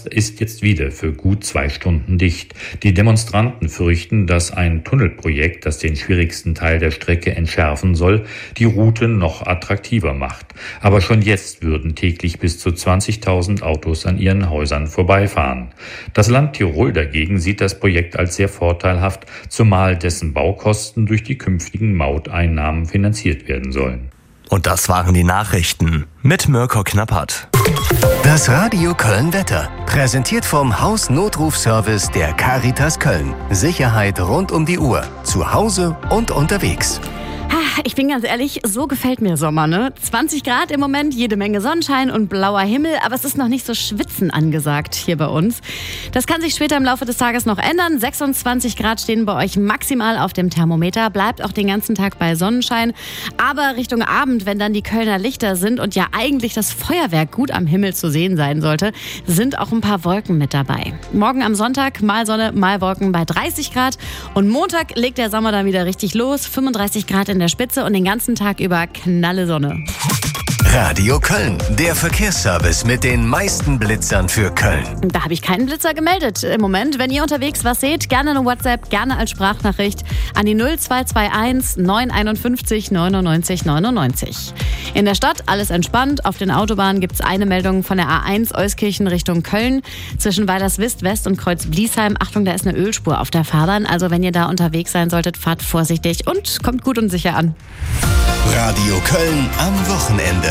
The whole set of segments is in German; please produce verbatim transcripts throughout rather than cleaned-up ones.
Straße ist jetzt wieder für gut zwei Stunden dicht. Die Demonstranten fürchten, dass ein Tunnelprojekt, das den schwierigsten Teil der Strecke entschärfen soll, die Route noch attraktiver macht. Aber schon jetzt würden täglich bis zu zwanzigtausend Autos an ihren Häusern vorbeifahren. Das Land Tirol dagegen sieht das Projekt als sehr vorteilhaft, zumal dessen Baukosten durch die künftigen Mauteinnahmen finanziert werden sollen. Und das waren die Nachrichten mit Mirko Knappert. Das Radio Köln Wetter. Präsentiert vom Hausnotrufservice der Caritas Köln. Sicherheit rund um die Uhr. Zu Hause und unterwegs. Ich bin ganz ehrlich, so gefällt mir Sommer, ne? zwanzig Grad im Moment, jede Menge Sonnenschein und blauer Himmel, aber es ist noch nicht so Schwitzen angesagt hier bei uns. Das kann sich später im Laufe des Tages noch ändern. sechsundzwanzig Grad stehen bei euch maximal auf dem Thermometer, bleibt auch den ganzen Tag bei Sonnenschein. Aber Richtung Abend, wenn dann die Kölner Lichter sind und ja eigentlich das Feuerwerk gut am Himmel zu sehen sein sollte, sind auch ein paar Wolken mit dabei. Morgen am Sonntag mal Sonne, mal Wolken bei dreißig Grad und Montag legt der Sommer dann wieder richtig los, fünfunddreißig Grad in der Spitze und den ganzen Tag über knalle Sonne. Radio Köln, der Verkehrsservice mit den meisten Blitzern für Köln. Da habe ich keinen Blitzer gemeldet im Moment. Wenn ihr unterwegs was seht, gerne eine WhatsApp, gerne als Sprachnachricht an die null zwei zwei eins neun fünf eins neunundneunzig neunundneunzig. In der Stadt alles entspannt. Auf den Autobahnen gibt es eine Meldung von der A eins Euskirchen Richtung Köln. Zwischen Weilerswist West und Kreuz Bliesheim. Achtung, da ist eine Ölspur auf der Fahrbahn. Also wenn ihr da unterwegs sein solltet, fahrt vorsichtig und kommt gut und sicher an. Radio Köln am Wochenende.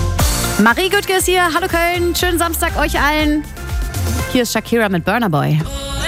Marie Güttke ist hier. Hallo Köln. Schönen Samstag euch allen. Hier ist Shakira mit Burna Boy.